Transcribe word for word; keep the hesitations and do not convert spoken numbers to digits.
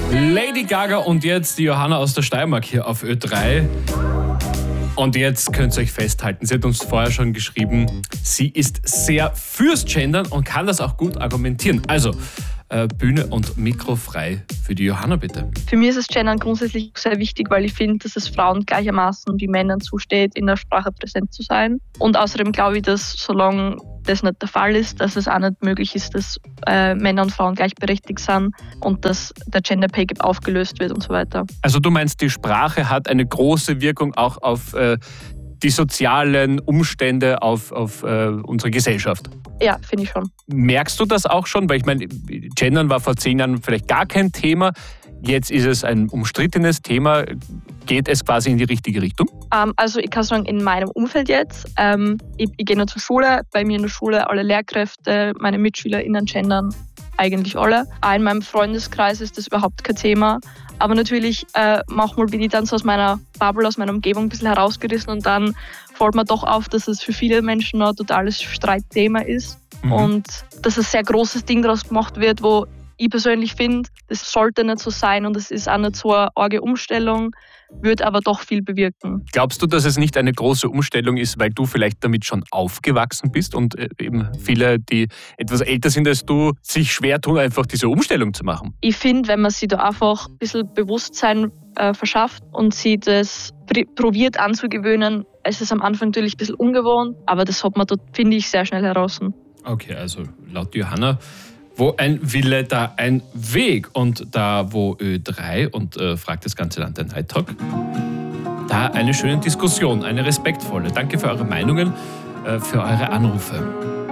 Lady Gaga und jetzt die Johanna aus der Steiermark hier auf Ö drei. Und jetzt könnt ihr euch festhalten, sie hat uns vorher schon geschrieben, sie ist sehr fürs Gendern und kann das auch gut argumentieren. Also, äh, Bühne und Mikro frei für die Johanna, bitte. Für mich ist das Gendern grundsätzlich sehr wichtig, weil ich finde, dass es Frauen gleichermaßen wie Männern zusteht, in der Sprache präsent zu sein. Und außerdem glaube ich, dass solange das nicht der Fall ist, dass es auch nicht möglich ist, dass äh, Männer und Frauen gleichberechtigt sind und dass der Gender Pay Gap aufgelöst wird und so weiter. Also du meinst, die Sprache hat eine große Wirkung auch auf äh, die sozialen Umstände, auf, auf äh, unsere Gesellschaft? Ja, finde ich schon. Merkst du das auch schon? Weil ich meine, Gendern war vor zehn Jahren vielleicht gar kein Thema. Jetzt ist es ein umstrittenes Thema. Geht es quasi in die richtige Richtung? Ähm, also ich kann sagen, in meinem Umfeld jetzt, ähm, ich, ich gehe noch zur Schule, bei mir in der Schule alle Lehrkräfte, meine MitschülerInnen gendern eigentlich alle. Auch in meinem Freundeskreis ist das überhaupt kein Thema. Aber natürlich, äh, manchmal bin ich dann so aus meiner Bubble, aus meiner Umgebung ein bisschen herausgerissen und dann fällt mir doch auf, dass es für viele Menschen noch ein totales Streitthema ist. Mhm. Und dass ein sehr großes Ding daraus gemacht wird, wo ich persönlich finde, das sollte nicht so sein und es ist auch nicht so eine arge Umstellung, wird aber doch viel bewirken. Glaubst du, dass es nicht eine große Umstellung ist, weil du vielleicht damit schon aufgewachsen bist und eben viele, die etwas älter sind als du, sich schwer tun, einfach diese Umstellung zu machen? Ich finde, wenn man sich da einfach ein bisschen Bewusstsein äh, verschafft und sich das pr- probiert anzugewöhnen, es ist am Anfang natürlich ein bisschen ungewohnt, aber das hat man dort, finde ich, sehr schnell heraus. Okay, also laut Johanna, wo ein Wille, da ein Weg. Und da, wo Ö drei und äh, fragt das ganze Land den Night Talk, da eine schöne Diskussion, eine respektvolle. Danke für eure Meinungen, äh, für eure Anrufe.